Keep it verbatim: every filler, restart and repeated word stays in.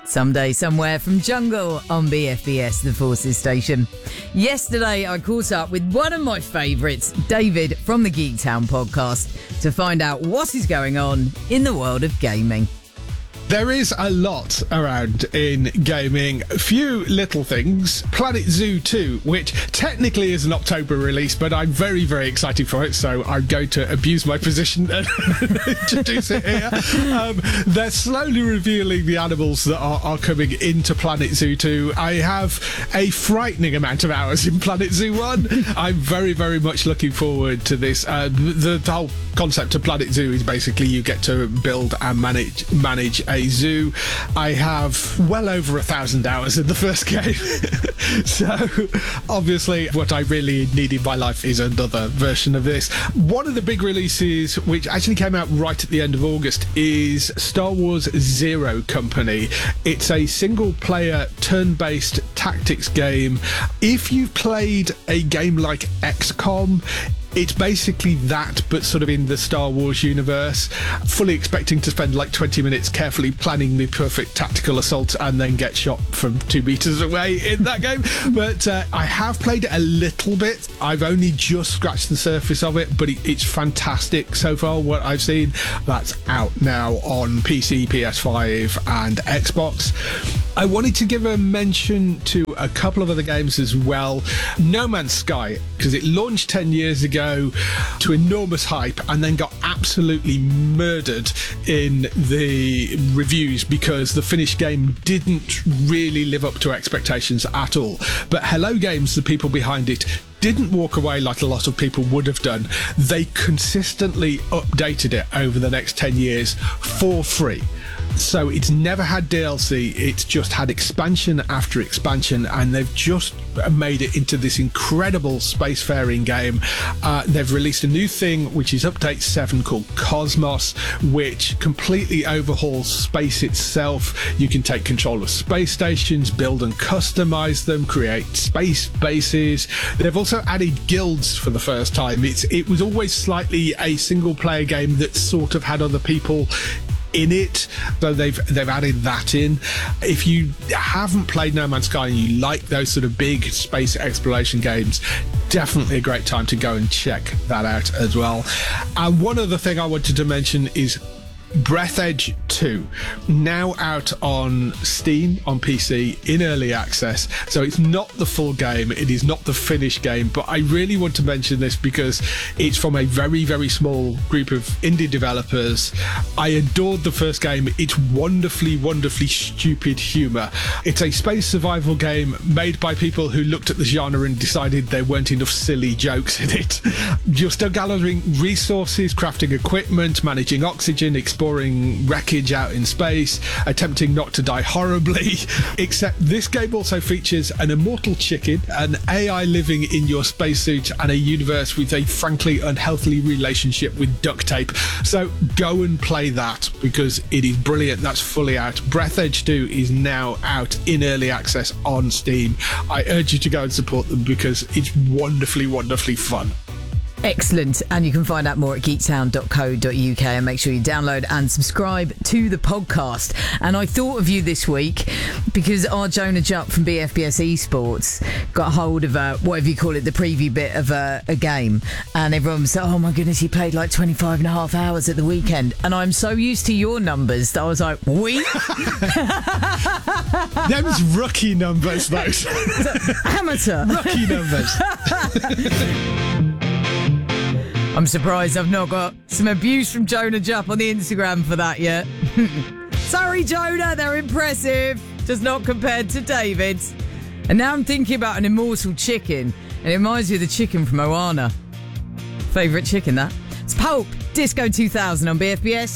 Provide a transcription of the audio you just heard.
Someday, somewhere from Jungle on B F B S, the Forces station. Yesterday, I caught up with one of my favourites, David from the Geek Town podcast, to find out what is going on in the world of gaming. There is a lot around in gaming. A few little things. Planet Zoo two, which technically is an October release, but I'm very, very excited for it, so I'm going to abuse my position and introduce it here. Um, they're slowly revealing the animals that are, are coming into Planet Zoo two. I have a frightening amount of hours in Planet Zoo one. I'm very, very much looking forward to this. Uh, the, the whole concept of Planet Zoo is basically you get to build and manage manage a zoo. I have well over a thousand hours in the first game. So obviously what I really need in my life is another version of this. One of the big releases, which actually came out right at the end of August, is Star Wars Zero Company. It's a single player turn-based tactics game. If you've played a game like X COM, it's basically that, but sort of in the Star Wars universe, fully expecting to spend like twenty minutes carefully planning the perfect tactical assault and then get shot from two meters away in that game. But uh, I have played it a little bit. I've only just scratched the surface of it, but it, it's fantastic so far, what I've seen. That's out now on P C, P S five and Xbox. I wanted to give a mention to a couple of other games as well. No Man's Sky, because it launched ten years ago to enormous hype and then got absolutely murdered in the reviews because the finished game didn't really live up to expectations at all. But Hello Games, the people behind it, didn't walk away like a lot of people would have done. They consistently updated it over the next ten years for free. So it's never had D L C, it's just had expansion after expansion, and they've just made it into this incredible spacefaring game. Uh, they've released a new thing, which is Update seven, called Cosmos, which completely overhauls space itself. You can take control of space stations, build and customize them, create space bases. They've also added guilds for the first time. It's, it was always slightly a single-player game that sort of had other people in it, so they've they've added that in. If you haven't played No Man's Sky and you like those sort of big space exploration games, definitely a great time to go and check that out as well. And one other thing I wanted to mention is Breathedge two, now out on Steam on P C in early access. So it's not the full game, it is not the finished game, but I really want to mention this because it's from a very, very small group of indie developers. I adored the first game. It's wonderfully, wonderfully stupid humour. It's a space survival game made by people who looked at the genre and decided there weren't enough silly jokes in it. You're still gathering resources, crafting equipment, managing oxygen, exploring wreckage out in space, attempting not to die horribly. Except this game also features an immortal chicken, an A I living in your spacesuit, and a universe with a frankly unhealthy relationship with duct tape. So go and play that because it is brilliant. That's fully out. Breathedge two is now out in early access on Steam. I urge you to go and support them because it's wonderfully, wonderfully fun. Excellent. And you can find out more at geektown dot co dot uk, and make sure you download and subscribe to the podcast. And I thought of you this week because our Jonah Jupp from B F B S Esports got hold of a, whatever you call it, the preview bit of a, a game, and everyone was like, oh my goodness, he played like twenty-five and a half hours at the weekend. And I'm so used to your numbers that I was like, we? Them's rookie numbers, those. Amateur. Rookie numbers. I'm surprised I've not got some abuse from Jonah Jupp on the Instagram for that yet. Sorry, Jonah, they're impressive. Just not compared to David's. And now I'm thinking about an immortal chicken, and it reminds me of the chicken from Moana. Favourite chicken, that. It's Pulp, Disco two thousand on B F B S.